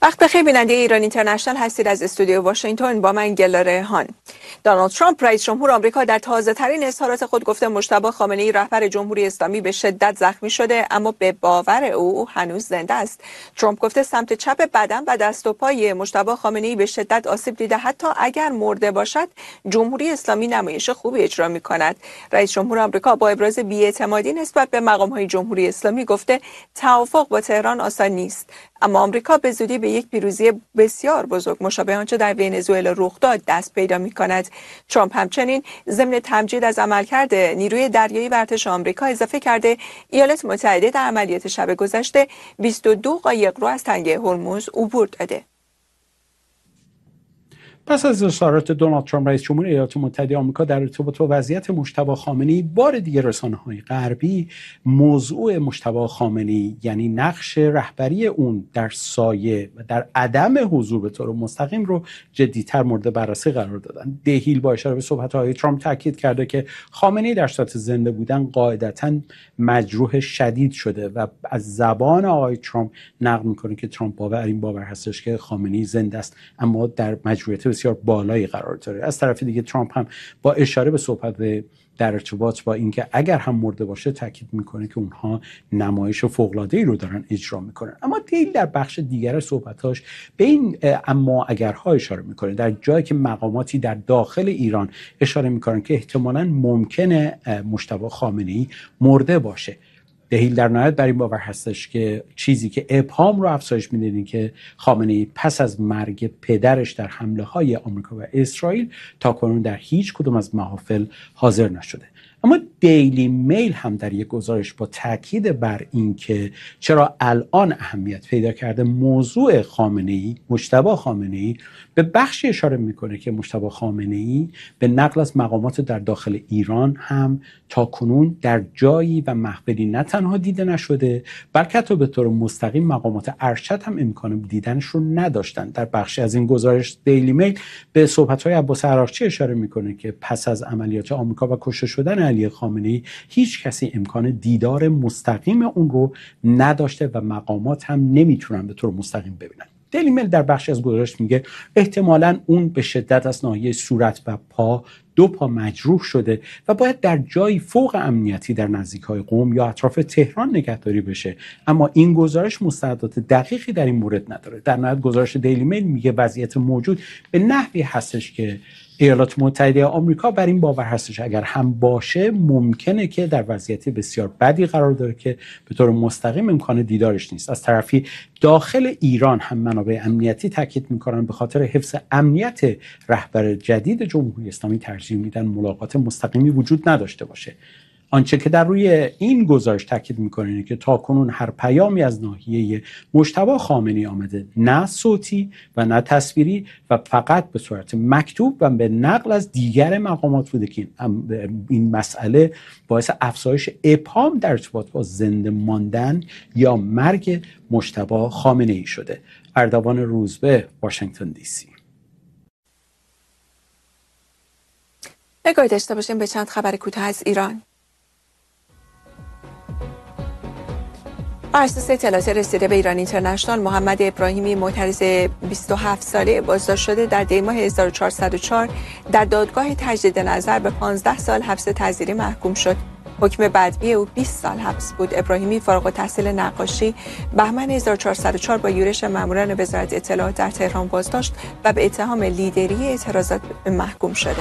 وقت بخیر بیننده ایران اینترنشنال هستید. از استودیو واشنگتن با من گلا ریحان. دونالد ترامپ رئیس جمهور آمریکا در تازه‌ترین اظهارات خود گفته مجتبی خامنه‌ای رهبر جمهوری اسلامی به شدت زخمی شده اما به باور او هنوز زنده است. ترامپ گفته سمت چپ بدن و دست و پای مجتبی خامنه‌ای به شدت آسیب دیده، حتی اگر مرده باشد جمهوری اسلامی نمایش خوبی اجرا می‌کند. رئیس جمهور آمریکا با ابراز بی‌اعتمادی نسبت به مقام‌های جمهوری اسلامی گفته توافق با تهران آسان نیست، اما آمریکا به زودی به یک پیروزی بسیار بزرگ مشابه آنچه در ونزوئلا رخ داد دست پیدا می‌کند. ترامپ همچنین ضمن تمجید از عملکرد نیروی دریایی ارتش آمریکا اضافه کرده ایالات متحده در عملیات شب گذشته 22 قایق رو از تنگه هرمز عبور داده. پس از اظهارات دونالد ترامپ رئیس جمهور ایالات متحده آمریکا در ارتباط با وضعیت مجتبی خامنه‌ای، بار دیگر رسانه‌های غربی موضوع مجتبی خامنه‌ای یعنی نقش رهبری اون در سایه و در عدم حضور به طور مستقیم رو جدی‌تر مورد بررسی قرار دادن. دهیل با اشاره به صحبت‌های ترامپ تاکید کرده که خامنه‌ای در صورت زنده بودن قاعدتاً مجروح شدید شده و از زبان آقای ترامپ نقل می‌کنه که ترامپ این باور هستش که خامنه‌ای زنده است اما در مجروحیت بسیار بالایی قرار داره. از طرف دیگه ترامپ هم با اشاره به صحبت در ارتباط با اینکه اگر هم مرده باشه تاکید میکنه که اونها نمایش فوق‌العاده‌ای رو دارن اجرا میکنن. اما دیل در بخش دیگر صحبتاش به این اما اگرها اشاره میکنه، در جایی که مقاماتی در داخل ایران اشاره میکنن که احتمالاً ممکنه مجتبی خامنه‌ای مرده باشه. دهیل در نهایت بر این باور هستش که چیزی که ابهام رو افزایش میده اینه که خامنه‌ای پس از مرگ پدرش در حمله‌های آمریکا و اسرائیل تاکنون در هیچ کدوم از محافل حاضر نشده. اما دیلی میل هم در یک گزارش با تاکید بر این که چرا الان اهمیت پیدا کرده موضوع خامنه‌ای، مجتبی خامنه‌ای، به بخشی اشاره میکنه که مجتبی خامنه‌ای به نقل از مقامات در داخل ایران هم تاکنون در جایی و محفلی نه تنها دیده نشده بلکه حتی به طور مستقیم مقامات ارشد هم امکان دیدنش رو نداشتن. در بخشی از این گزارش دیلی میل به صحبت‌های عباس عراقچی اشاره میکنه که پس از عملیات آمریکا و کشته شدن علی خامنه‌ای هیچ کسی امکان دیدار مستقیم اون رو نداشته و مقامات هم نمیتونن به طور مستقیم ببینن. دیلی میل در بخشی از گزارش میگه احتمالاً اون به شدت از ناحیه صورت و پا 2 پا مجروح شده و باید در جایی فوق امنیتی در نزدیک‌های قم یا اطراف تهران نگهداری بشه، اما این گزارش مستندات دقیقی در این مورد نداره. در نهایت گزارش دیلی میل میگه وضعیت موجود به نحوی هستش که ایالات متحده آمریکا بر این باور هستش اگر هم باشه ممکنه که در وضعیت بسیار بدی قرار داره که به طور مستقیم امکان دیدارش نیست. از طرفی داخل ایران هم منابع امنیتی تاکید میکنن به خاطر حفظ امنیت رهبر جدید جمهوری اسلامی ترجیح میدن ملاقات مستقیمی وجود نداشته باشه. آنچه که در روی این گزارش تاکید میکنه اینه که تاکنون هر پیامی از ناحیه مجتبی خامنه‌ای آمده، نه صوتی و نه تصویری و فقط به صورت مکتوب و به نقل از دیگر مقامات بوده که این مسئله باعث افزایش ابهام در ارتباط با زنده ماندن یا مرگ مجتبی خامنه‌ای شده. اردوان روزبه، واشنگتن دی سی. نگاهی داشته باشیم به چند خبر کوتاه از ایران. بر اساس اطلاعات رسیده به ایران اینترنشنال، محمد ابراهیمی معترض 27 ساله بازداشت شده در دی‌ماه 1404 در دادگاه تجدید نظر به 15 سال حبس تعزیری محکوم شد. حکم بعدی او 20 سال حبس بود. ابراهیمی فارغ التحصیل نقاشی بهمن 1404 با یورش ماموران وزارت اطلاعات در تهران بازداشت و به اتهام لیدری اعتراضات محکوم شده.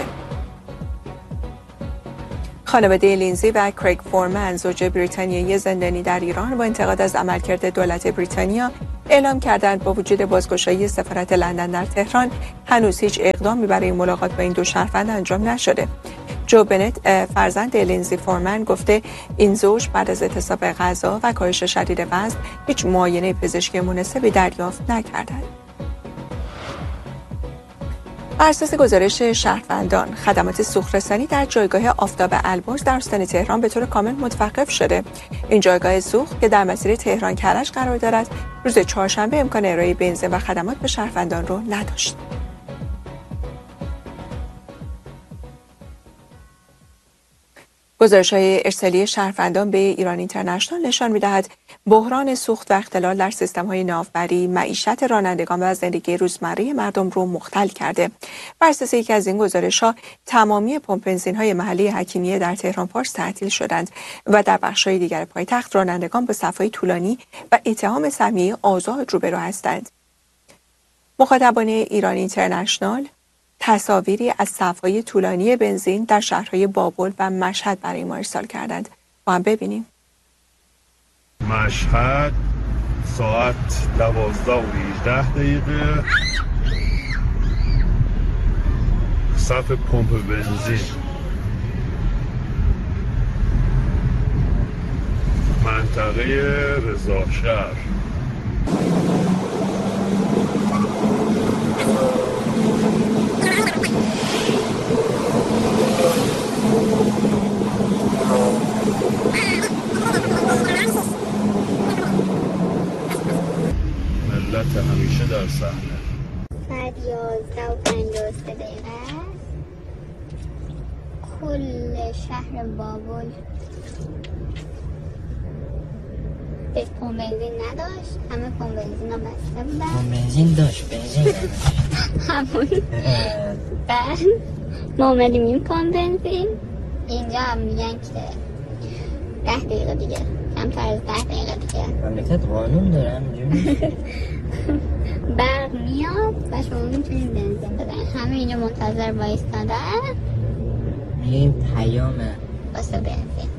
خانواده لینزی و کریگ فورمن، زوج بریتانیایی زندانی در ایران، با انتقاد از عملکرد دولت بریتانیا اعلام کردند با وجود بازگشایی سفارت لندن در تهران هنوز هیچ اقدامی برای ملاقات با این دو شهروند انجام نشده. جو بنت، فرزند لینزی فورمن، گفته این زوج بعد از اعتصاب غذا و کاهش شدید وزن هیچ معاینه پزشکی مناسبی دریافت نکردند. بر اساس گزارش شهروندان، خدمات سوخت‌رسانی در جایگاه آفتاب البرز در استان تهران به طور کامل متوقف شده. این جایگاه سوخت که در مسیر تهران کرج قرار دارد، روز چهارشنبه امکان ارائه بنزین و خدمات به شهروندان را نداشت. گزارش‌های ارسالی شهروندان به ایران اینترنشنال نشان می‌دهد بحران سوخت و اختلال در سیستم‌های ناوبری معیشت رانندگان و زندگی روزمره مردم رو مختل کرده. بر اساس یکی از این گزارش‌ها تمامی پمپ بنزین‌های محلی حکیمیه در تهران پارس تعطیل شدند و در بخش‌های دیگر پایتخت رانندگان با صف‌های طولانی و اتهام سهمیه آزاد روبرو هستند. مخاطبان ایران اینترنشنال تصاویری از صف‌های طولانی بنزین در شهرهای بابل و مشهد برای ما ارسال کردند. با هم ببینیم. مشهد ساعت 12:18 صف پمپ بنزین، منطقه رضاشهر. ملت همیشه در صحنه. ساعت 11:53 کل شهر بابل به پمپ بنزین نداشت، همه پمپ بنزین ها بسته بودن. پمپ بنزین داشت، بنزین همون بعد ما اومدیم این پمپ بنزین، اینجا هم میگن که 10 دقیقه دیگه، کمتر از 10 دقیقه دیگه مملکت قانون داره همینجوری برق میاد و شما میتونید بنزین بزنید. همه اینجا منتظر وایستادن میگه این پیامه واسه بنزین.